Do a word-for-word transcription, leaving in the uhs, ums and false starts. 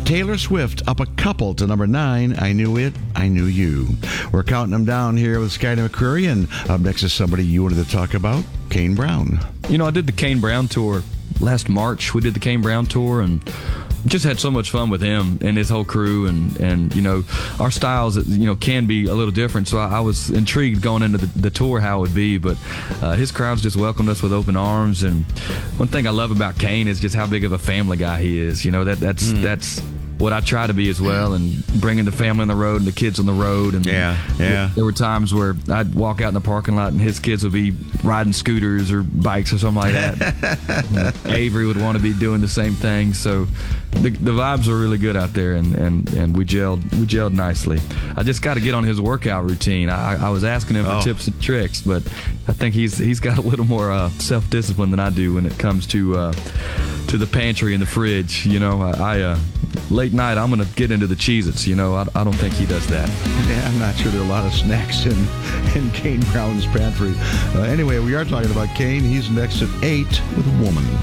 Taylor Swift up a couple to number nine. I Knew It, I Knew You. We're counting them down here with Skyler McCreary, and up next is somebody you wanted to talk about, Kane Brown. You know, I did the Kane Brown tour last March. We did the Kane Brown tour and just had so much fun with him and his whole crew, and, and you know, our styles, you know, can be a little different. So I, I was intrigued going into the, the tour how it would be, but uh, his crowds just welcomed us with open arms. And one thing I love about Kane is just how big of a family guy he is. You know, that that's mm. that's what I try to be as well, and bringing the family on the road and the kids on the road. And yeah, yeah. There were times where I'd walk out in the parking lot and his kids would be riding scooters or bikes or something like that. Avery would want to be doing the same thing. So the, the vibes were really good out there, and, and, and we gelled we gelled nicely. I just got to get on his workout routine. I, I was asking him for oh. tips and tricks, but I think he's he's got a little more uh, self-discipline than I do when it comes to uh, to the pantry and the fridge. You know, I, I uh, late night I'm gonna get into the Cheez-Its. You know, I, I don't think he does that. Yeah, I'm not sure there are a lot of snacks in in Kane Brown's pantry. Uh, anyway, we are talking about Kane. He's next at eight with a woman.